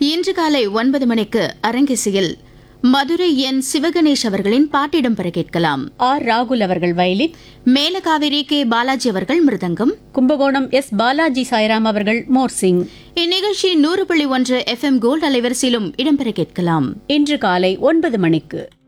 இன்று காலை 9 மணிக்கு அரங்கிசையில் மதுரை என் சிவகணேஷ் அவர்களின் பாட்டிடம் பெற கேட்கலாம். ஆர் ராகுல் அவர்கள் வயலின், மேலகாவிரி கே பாலாஜி அவர்கள் மிருதங்கம், கும்பகோணம் எஸ் பாலாஜி சாய்ராம் அவர்கள் மோர்சிங். இந்நிகழ்ச்சி 100.1 FM கோல்ட் அலைவரிசையிலும் இடம்பெற கேட்கலாம். இன்று காலை 9 மணிக்கு